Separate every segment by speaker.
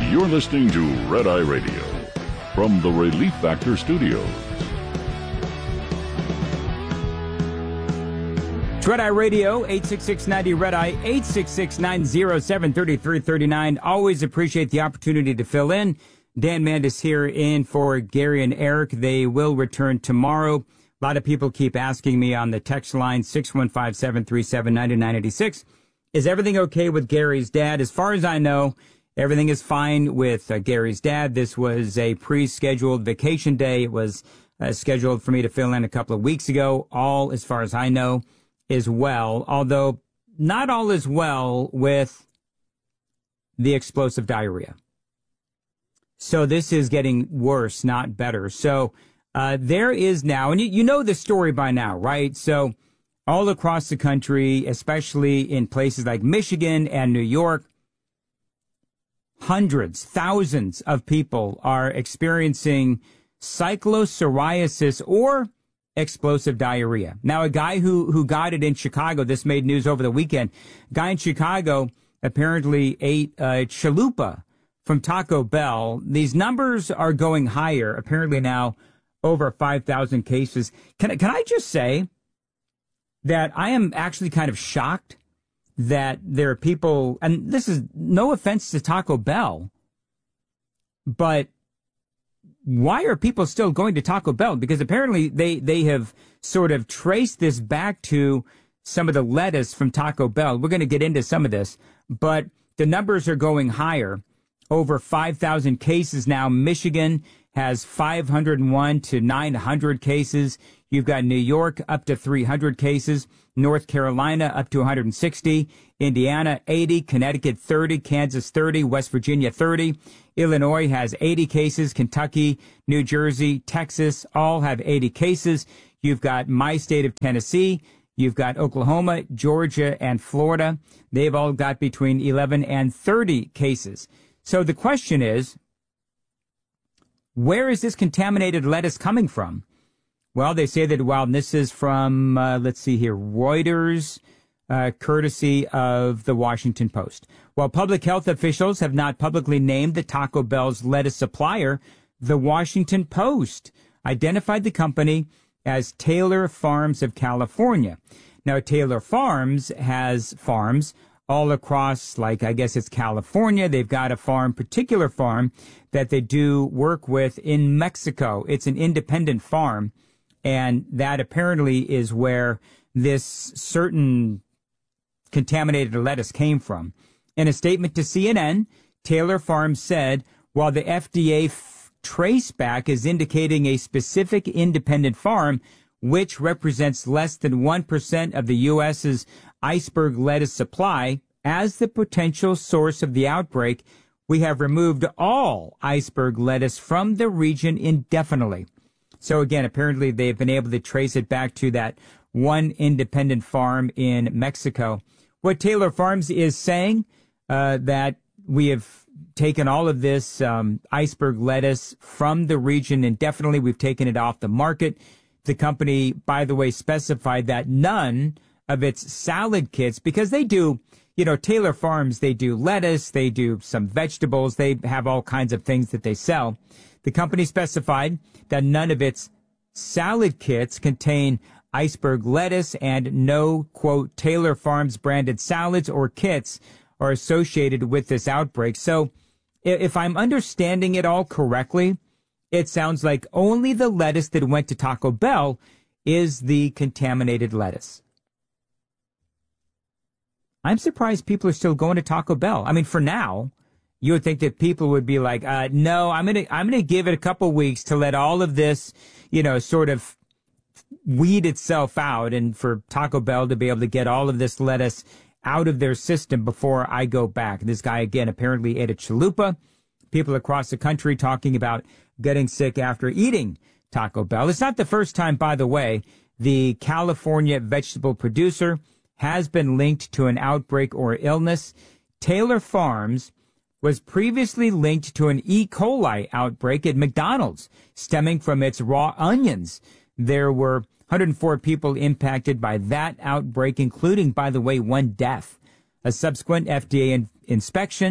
Speaker 1: You're listening to Red Eye Radio from the Relief Factor Studios.
Speaker 2: Red Eye Radio, 866-90 Red Eye, 866-907-3339. Always appreciate the opportunity to fill in. Dan Mandis here in for Gary and Eric. They will return tomorrow. A lot of people keep asking me on the text line, 615-737-9986. Is everything okay with Gary's dad? As far as I know, everything is fine with Gary's dad. This was a pre-scheduled vacation day. It was scheduled for me to fill in a couple of weeks ago. All, as far as I know, is well, although not all is well with the explosive diarrhea. So this is getting worse, not better. So there is now, and you know the story by now, right? So all across the country, especially in places like Michigan and New York, hundreds, thousands of people are experiencing cyclopsoriasis or explosive diarrhea. Now, a guy who got it in Chicago, this made news over the weekend, a guy in Chicago apparently ate chalupa from Taco Bell. These numbers are going higher, apparently now over 5,000 cases. Can I just say that I am actually kind of shocked that there are people, and this is no offense to Taco Bell, but why are people still going to Taco Bell? Because apparently they have sort of traced this back to some of the lettuce from Taco Bell. We're going to get into some of this, but the numbers are going higher. Over 5,000 cases now. Michigan has 501 to 900 cases. You've got New York up to 300 cases. North Carolina up to 160. Indiana 80. Connecticut 30. Kansas 30. West Virginia 30. Illinois has 80 cases. Kentucky, New Jersey, Texas all have 80 cases. You've got my state of Tennessee. You've got Oklahoma, Georgia, and Florida. They've all got between 11 and 30 cases. So the question is, where is this contaminated lettuce coming from? Well, they say that, well, this is from, let's see here, Reuters, courtesy of the Washington Post. While public health officials have not publicly named the Taco Bell's lettuce supplier, the Washington Post identified the company as Taylor Farms of California. Now, Taylor Farms has farms all across, like, I guess it's California. They've got a particular farm that they do work with in Mexico. It's an independent farm, and that apparently is where this certain contaminated lettuce came from. In a statement to CNN, Taylor Farms said, while the FDA traceback is indicating a specific independent farm, which represents less than 1% of the U.S.'s iceberg lettuce supply, as the potential source of the outbreak, we have removed all iceberg lettuce from the region indefinitely. So again, apparently they've been able to trace it back to that one independent farm in Mexico. What Taylor Farms is saying, that we have taken all of this iceberg lettuce from the region indefinitely. We've taken it off the market. The company, by the way, specified that none of its salad kits, because they do, Taylor Farms, they do lettuce, they do some vegetables, they have all kinds of things that they sell. The company specified that none of its salad kits contain iceberg lettuce, and no, quote, Taylor Farms branded salads or kits are associated with this outbreak. So if I'm understanding it all correctly, it sounds like only the lettuce that went to Taco Bell is the contaminated lettuce. I'm surprised people are still going to Taco Bell. I mean, for now, you would think that people would be like, no, I'm gonna give it a couple weeks to let all of this, sort of weed itself out, and for Taco Bell to be able to get all of this lettuce out of their system before I go back. This guy, again, apparently ate a chalupa. People across the country talking about getting sick after eating Taco Bell. It's not the first time, by the way, the California vegetable producer has been linked to an outbreak or illness. Taylor Farms was previously linked to an E. coli outbreak at McDonald's, stemming from its raw onions. There were 104 people impacted by that outbreak, including, by the way, one death. A subsequent FDA inspection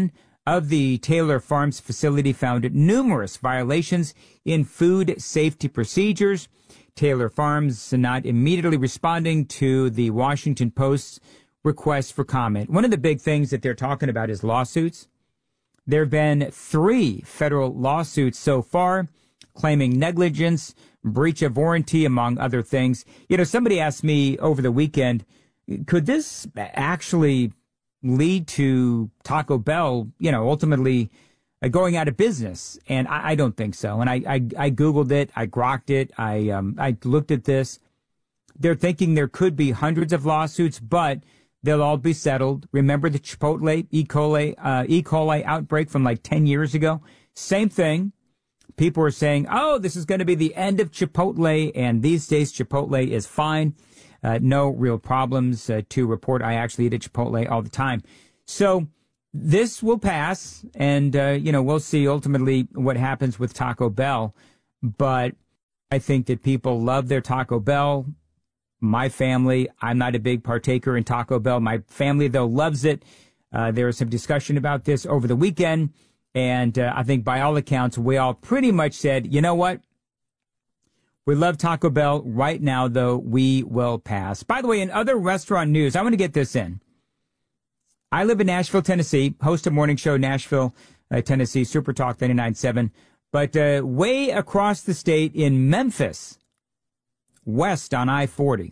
Speaker 2: of the Taylor Farms facility found numerous violations in food safety procedures. Taylor Farms not immediately responding to the Washington Post's request for comment. One of the big things that they're talking about is lawsuits. There have been 3 federal lawsuits so far claiming negligence, breach of warranty, among other things. You know, somebody asked me over the weekend, could this actually lead to Taco Bell, ultimately going out of business? And I don't think so. And I Googled it. I grokked it. I looked at this. They're thinking there could be hundreds of lawsuits, but they'll all be settled. Remember the Chipotle E. coli outbreak from like 10 years ago? Same thing. People were saying, oh, this is going to be the end of Chipotle. And these days, Chipotle is fine. No real problems to report. I actually eat at Chipotle all the time. So this will pass. And, we'll see ultimately what happens with Taco Bell. But I think that people love their Taco Bell. My family, I'm not a big partaker in Taco Bell. My family, though, loves it. There was some discussion about this over the weekend. And I think by all accounts, we all pretty much said, you know what? We love Taco Bell. Right now, though, we will pass. By the way, in other restaurant news, I want to get this in. I live in Nashville, Tennessee, host a morning show, Nashville, Tennessee, Super Talk 99.7. But way across the state in Memphis, west on I-40,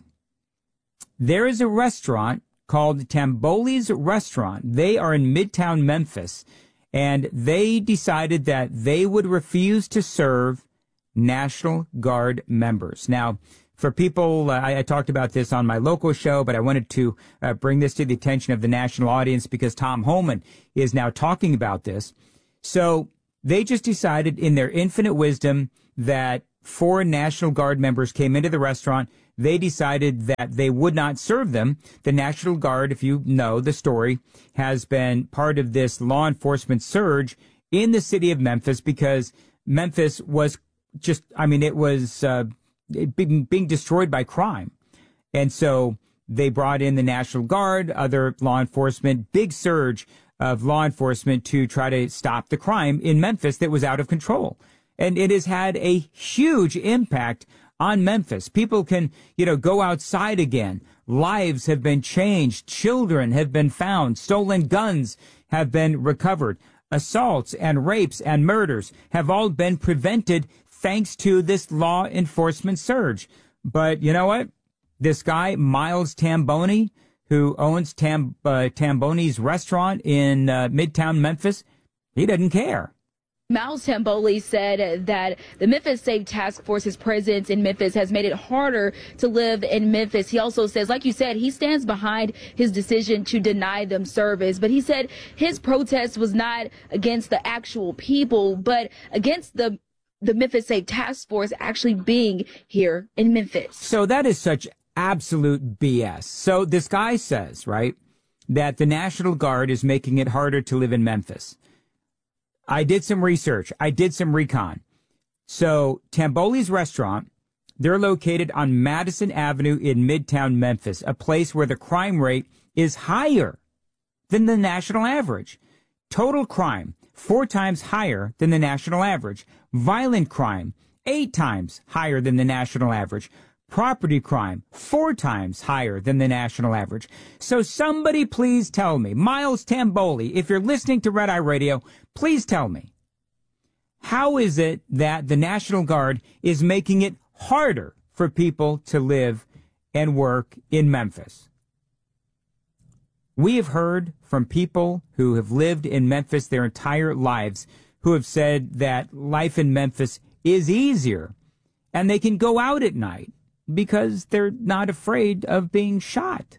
Speaker 2: there is a restaurant called Tamboli's Restaurant. They are in Midtown Memphis, and they decided that they would refuse to serve National Guard members. Now, for people, I talked about this on my local show, but I wanted to bring this to the attention of the national audience because Tom Homan is now talking about this. So they just decided in their infinite wisdom that 4 National Guard members came into the restaurant. They decided that they would not serve them. The National Guard, if you know the story, has been part of this law enforcement surge in the city of Memphis because Memphis was it was being destroyed by crime. And so they brought in the National Guard, other law enforcement, big surge of law enforcement to try to stop the crime in Memphis that was out of control. And it has had a huge impact on Memphis. People can, go outside again. Lives have been changed. Children have been found. Stolen guns have been recovered. Assaults and rapes and murders have all been prevented thanks to this law enforcement surge. But you know what? This guy, Miles Tamboni, who owns Tamboni's Restaurant in Midtown Memphis, he doesn't care.
Speaker 3: Miles Tamboli said that the Memphis Safe Task Force's presence in Memphis has made it harder to live in Memphis. He also says, like you said, he stands behind his decision to deny them service. But he said his protest was not against the actual people, but against the Memphis Safe Task Force actually being here in Memphis.
Speaker 2: So that is such absolute BS. So this guy says, right, that the National Guard is making it harder to live in Memphis. I did some research. I did some recon. So Tamboli's Restaurant, they're located on Madison Avenue in Midtown Memphis, a place where the crime rate is higher than the national average. Total crime, 4 times higher than the national average. Violent crime, 8 times higher than the national average. Property crime, 4 times higher than the national average. So somebody please tell me, Miles Tamboli, if you're listening to Red Eye Radio, please tell me, how is it that the National Guard is making it harder for people to live and work in Memphis? We have heard from people who have lived in Memphis their entire lives who have said that life in Memphis is easier and they can go out at night because they're not afraid of being shot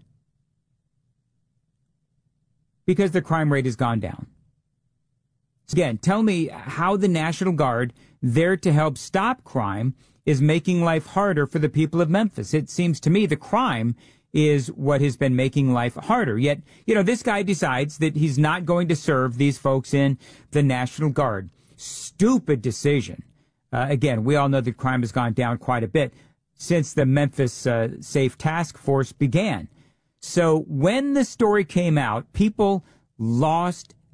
Speaker 2: because the crime rate has gone down. So again, tell me how the National Guard, there to help stop crime, is making life harder for the people of Memphis. It seems to me the crime is what has been making life harder. Yet, this guy decides that he's not going to serve these folks in the National Guard. Stupid decision. Again, we all know that crime has gone down quite a bit since the Memphis Safe Task Force began. So when the story came out, people lost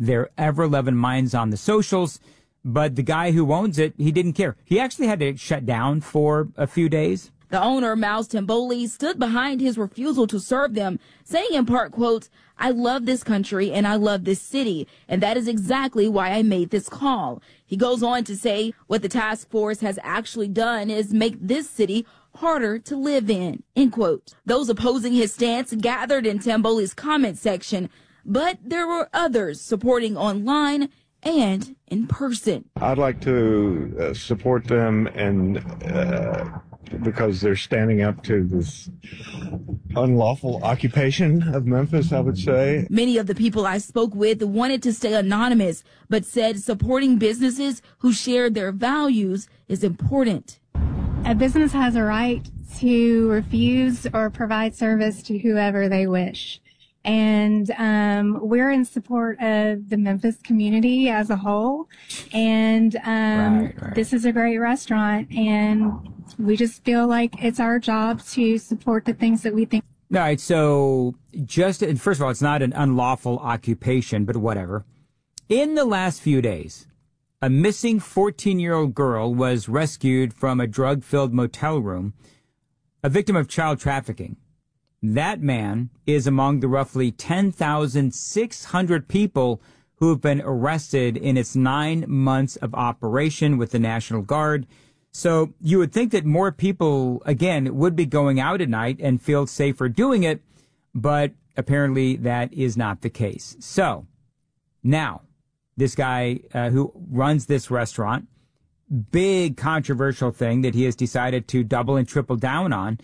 Speaker 2: their ever-loving minds on the socials. But the guy who owns it, he didn't care. He actually had to shut down for a few days.
Speaker 3: The owner, Miles Tamboli, stood behind his refusal to serve them, saying in part, quote, "I love this country and I love this city, and that is exactly why I made this call." He goes on to say what the task force has actually done is make this city harder to live in, end quote. Those opposing his stance gathered in Tamboli's comment section, but there were others supporting online and in person.
Speaker 4: I'd like to support them and because they're standing up to this unlawful occupation of Memphis, I would say.
Speaker 3: Many of the people I spoke with wanted to stay anonymous, but said supporting businesses who share their values is important.
Speaker 5: A business has a right to refuse or provide service to whoever they wish. And we're in support of the Memphis community as a whole. And This is a great restaurant, and we just feel like it's our job to support the things that we think.
Speaker 2: All right, so first of all, it's not an unlawful occupation, but whatever. In the last few days, a missing 14-year-old girl was rescued from a drug-filled motel room, a victim of child trafficking. That man is among the roughly 10,600 people who have been arrested in its 9 months of operation with the National Guard. So you would think that more people, again, would be going out at night and feel safer doing it, but apparently that is not the case. So now, this guy who runs this restaurant, big controversial thing that he has decided to double and triple down on.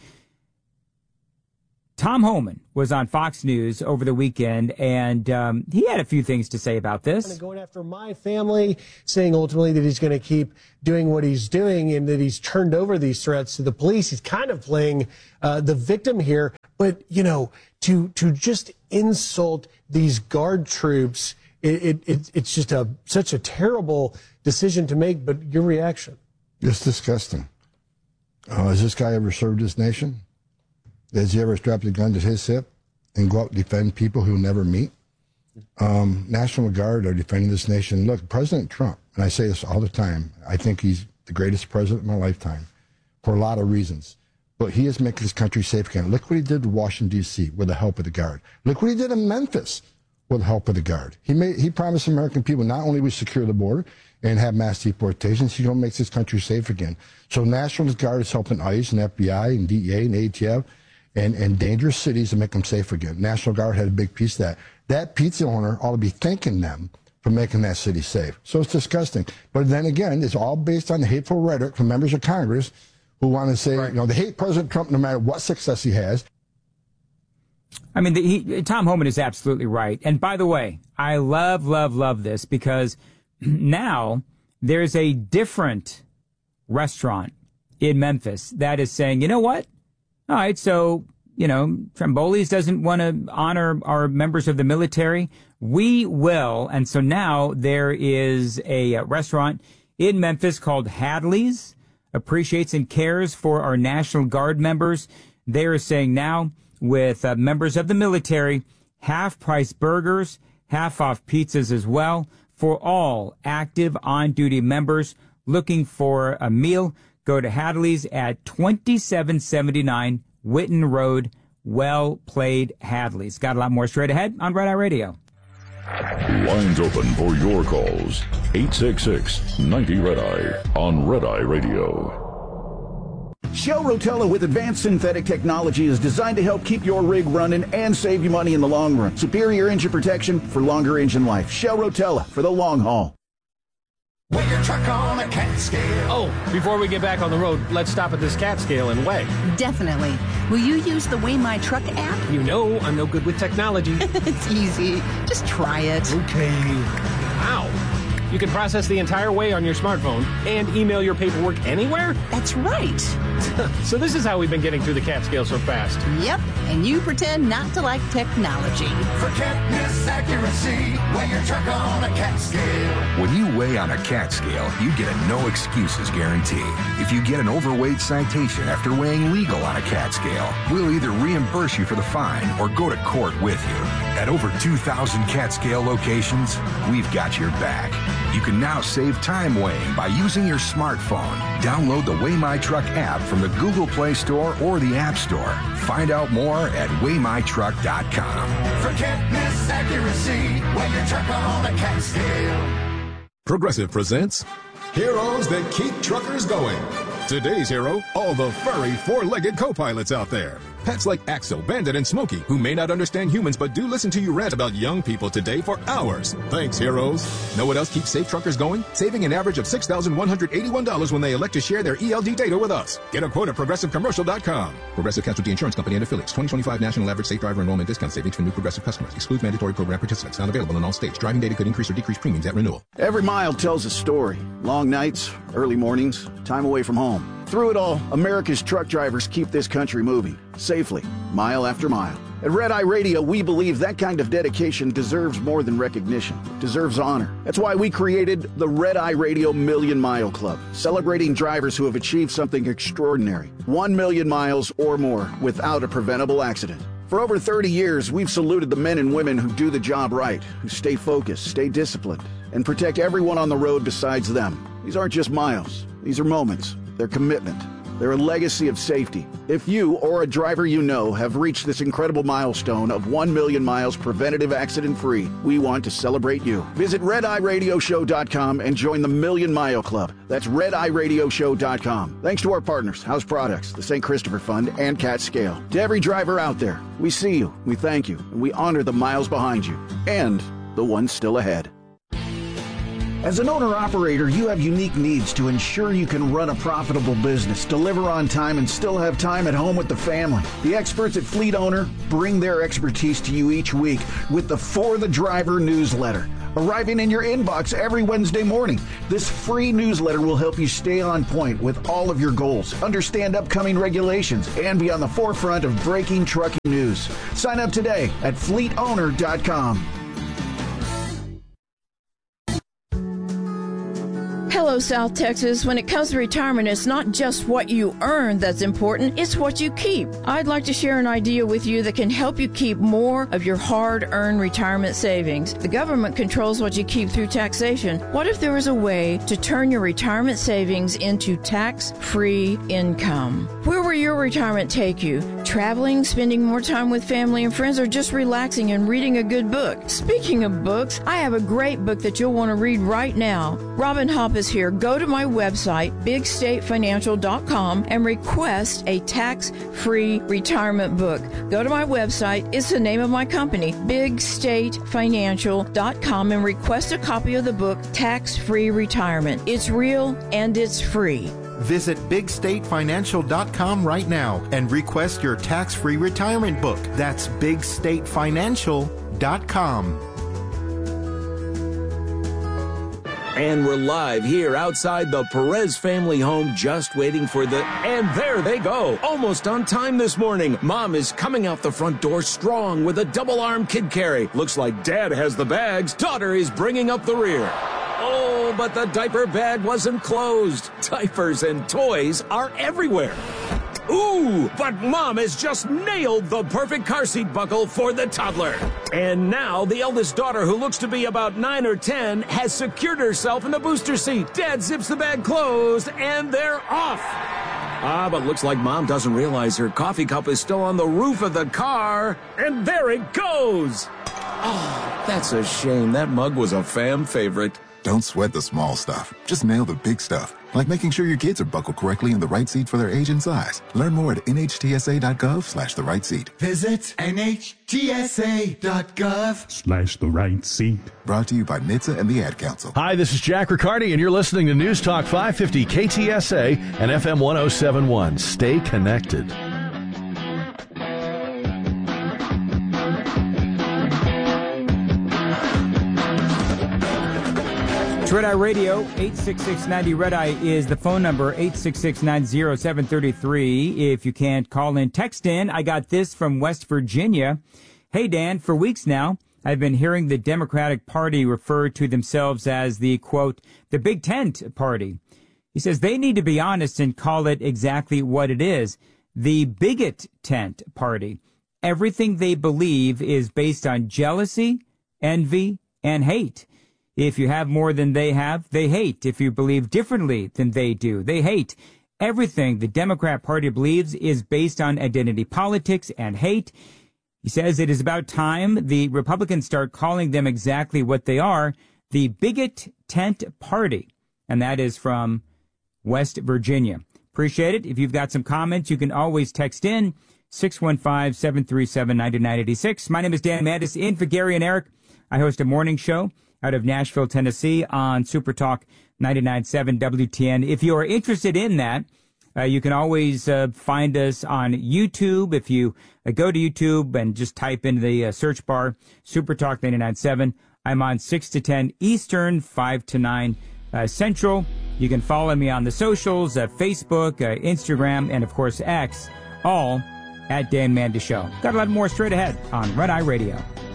Speaker 2: Tom Homan was on Fox News over the weekend, and he had a few things to say about this.
Speaker 6: Going after my family, saying ultimately that he's going to keep doing what he's doing and that he's turned over these threats to the police. He's kind of playing the victim here. But, you know, to just insult these guard troops, it's just such a terrible decision to make. But your reaction?
Speaker 7: It's disgusting. Has this guy ever served this nation? Has he ever strapped a gun to his hip and go out and defend people he'll never meet? National Guard are defending this nation. Look, President Trump, and I say this all the time, I think he's the greatest president of my lifetime for a lot of reasons. But he is making this country safe again. Look what he did to Washington, D.C. with the help of the Guard. Look what he did in Memphis with the help of the Guard. He promised American people not only would secure the border and have mass deportations, he's going to make this country safe again. So National Guard is helping ICE and FBI and DEA and ATF and dangerous cities to make them safe again. National Guard had a big piece of that. That pizza owner ought to be thanking them for making that city safe. So it's disgusting. But then again, it's all based on the hateful rhetoric from members of Congress who want to say, you know, they hate President Trump no matter what success he has.
Speaker 2: I mean, Tom Homan is absolutely right. And by the way, I love this because now there's a different restaurant in Memphis that is saying, you know what? All right, so, you know, Tamboli's doesn't want to honor our members of the military. We will. And so now there is a restaurant in Memphis called Hadley's, appreciates and cares for our National Guard members. They are saying now with members of the military, half-price burgers, half-off pizzas as well for all active on-duty members looking for a meal. Go to Hadley's at 2779 Whitten Road. Well played, Hadley's. Got a lot more straight ahead on Red Eye Radio.
Speaker 1: Lines open for your calls. 866-90-RED-EYE on Red Eye Radio.
Speaker 8: Shell Rotella with advanced synthetic technology is designed to help keep your rig running and save you money in the long run. Superior engine protection for longer engine life. Shell Rotella for the long haul.
Speaker 9: Weigh your truck on a cat scale.
Speaker 10: Oh, before we get back on the road, let's stop at this cat scale and weigh.
Speaker 11: Definitely. Will you use the Weigh My Truck app?
Speaker 10: You know I'm no good with technology.
Speaker 11: It's easy. Just try it.
Speaker 10: Okay. Wow. You can process the entire weigh on your smartphone and email your paperwork anywhere?
Speaker 11: That's right.
Speaker 10: So this is how we've been getting through the Catskill so fast.
Speaker 11: Yep, and you pretend not to like technology.
Speaker 9: Forget miss accuracy, weigh your truck on a cat scale.
Speaker 12: When you weigh on a cat scale, you get a no excuses guarantee. If you get an overweight citation after weighing legal on a cat scale, we'll either reimburse you for the fine or go to court with you. At over 2,000 cat scale locations, we've got your back. You can now save time weighing by using your smartphone. Download the Weigh My Truck app from the Google Play Store or the App Store. Find out more at weightmytruck.com.
Speaker 9: Forget miss accuracy, weigh your truck on a cat scale.
Speaker 13: Progressive presents Heroes That Keep Truckers Going. Today's hero, all the furry four-legged co-pilots out there. Pets like Axel, Bandit, and Smokey, who may not understand humans but do listen to you rant about young people today for hours. Thanks, heroes. Know what else keeps safe truckers going? Saving an average of $6,181 when they elect to share their ELD data with us. Get a quote at ProgressiveCommercial.com. Progressive Casualty Insurance Company and Affiliates. 2025 National Average Safe Driver Enrollment Discount Savings for new Progressive customers. Excludes mandatory program participants. Not available in all states. Driving data could increase or decrease premiums at renewal.
Speaker 8: Every mile tells a story. Long nights, early mornings, time away from home. Through it all, America's truck drivers keep this country moving, safely, mile after mile. At Red Eye Radio, we believe that kind of dedication deserves more than recognition. It deserves honor. That's why we created the Red Eye Radio Million Mile Club, celebrating drivers who have achieved something extraordinary. 1 million miles or more without a preventable accident. For over 30 years, we've saluted the men and women who do the job right, who stay focused, stay disciplined, and protect everyone on the road besides them. These aren't just miles. These are moments. They're commitment. They're a legacy of safety. If you or a driver you know have reached this incredible milestone of 1 million miles preventative accident-free, we want to celebrate you. Visit RedEyeRadioShow.com and join the Million Mile Club. That's RedEyeRadioShow.com. Thanks to our partners, House Products, the St. Christopher Fund, and Cat Scale. To every driver out there, we see you, we thank you, and we honor the miles behind you and the ones still ahead. As an owner-operator, you have unique needs to ensure you can run a profitable business, deliver on time, and still have time at home with the family. The experts at Fleet Owner bring their expertise to you each week with the For the Driver newsletter, arriving in your inbox every Wednesday morning. This free newsletter will help you stay on point with all of your goals, understand upcoming regulations, and be on the forefront of breaking trucking news. Sign up today at fleetowner.com.
Speaker 14: Hello, South Texas. When it comes to retirement, it's not just what you earn that's important, it's what you keep. I'd like to share an idea with you that can help you keep more of your hard-earned retirement savings. The government controls what you keep through taxation. What if there was a way to turn your retirement savings into tax-free income? Where will your retirement take you? Traveling, spending more time with family and friends, or just relaxing and reading a good book? Speaking of books, I have a great book that you'll want to read right now. Robin Hoppe is here. Go to my website, bigstatefinancial.com, and request a tax-free retirement book. Go to my website. It's the name of my company, bigstatefinancial.com, and request a copy of the book, Tax-Free Retirement. It's real and it's free.
Speaker 15: Visit bigstatefinancial.com right now and request your tax-free retirement book. That's bigstatefinancial.com.
Speaker 16: And we're live here outside the Perez family home, just waiting for and there they go. Almost on time this morning. Mom is coming out the front door strong with a double-arm kid carry. Looks like Dad has the bags. Daughter is bringing up the rear. Oh, but the diaper bag wasn't closed. Diapers and toys are everywhere. Ooh, but Mom has just nailed the perfect car seat buckle for the toddler. And now the eldest daughter, who looks to be about 9 or 10, has secured herself in the booster seat. Dad zips the bag closed, and they're off. But looks like Mom doesn't realize her coffee cup is still on the roof of the car. And there it goes. Oh, that's a shame. That mug was a fam favorite.
Speaker 17: Don't sweat the small stuff. Just nail the big stuff, like making sure your kids are buckled correctly in the right seat for their age and size. Learn more at nhtsa.gov/the right seat.
Speaker 9: Visit nhtsa.gov/the right seat.
Speaker 17: Brought to you by NHTSA and the Ad Council.
Speaker 18: Hi, this is Jack Riccardi, and you're listening to News Talk 550 KTSA and FM 1071. Stay connected.
Speaker 2: It's Red Eye Radio. 866-90 Red Eye is the phone number. 866-90-733. If you can't call in, text in. I got this from West Virginia. Hey, Dan, for weeks now, I've been hearing the Democratic Party refer to themselves as the, quote, the Big Tent Party. He says they need to be honest and call it exactly what it is, the Bigot Tent Party. Everything they believe is based on jealousy, envy, and hate. If you have more than they have, they hate. If you believe differently than they do, they hate. Everything the Democrat Party believes is based on identity politics and hate. He says it is about time the Republicans start calling them exactly what they are, the Bigot Tent Party. And that is from West Virginia. Appreciate it. If you've got some comments, you can always text in 615-737-9986. My name is Dan Mandis, in for Gary and Eric. I host a morning show out of Nashville, Tennessee on Super Talk 99.7 WTN. If you are interested in that, you can always find us on YouTube. If you go to YouTube and just type in the search bar, Super Talk 99.7. I'm on 6 to 10 Eastern, 5 to 9 Central. You can follow me on the socials, Facebook, Instagram, and, of course, X, all at Dan Mandis Show. Got a lot more straight ahead on Red Eye Radio.